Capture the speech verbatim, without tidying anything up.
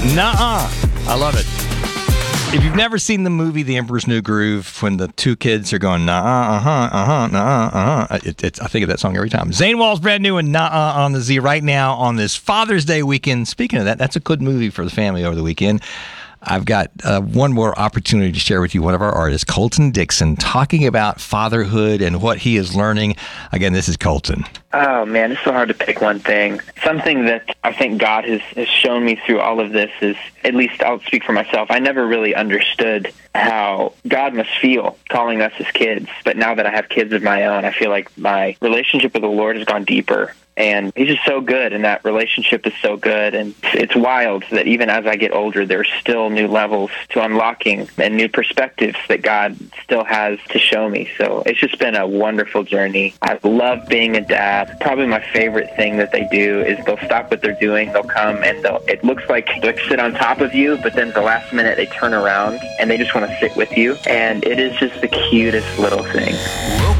Nuh-uh. I love it. If you've never seen the movie The Emperor's New Groove, when the two kids are going, nah, uh-huh, uh-huh, nah, uh-huh, it, it's, I think of that song every time. Zane Wall's brand new and Nah on the Z right now on this Father's Day weekend. Speaking of that, that's a good movie for the family over the weekend. I've got uh, one more opportunity to share with you one of our artists, Colton Dixon, talking about fatherhood and what he is learning. Again, this is Colton. Oh, man, it's so hard to pick one thing. Something that I think God has, has shown me through all of this is, at least I'll speak for myself, I never really understood how God must feel calling us as kids. But now that I have kids of my own, I feel like my relationship with the Lord has gone deeper. And he's just so good, and that relationship is so good. And it's wild that even as I get older, there's still new levels to unlocking and new perspectives that God still has to show me. So it's just been a wonderful journey. I love being a dad. Probably my favorite thing that they do is they'll stop what they're doing, they'll come, and they'll, it looks like they sit on top of you, but then at the last minute they turn around and they just want to sit with you. And it is just the cutest little thing.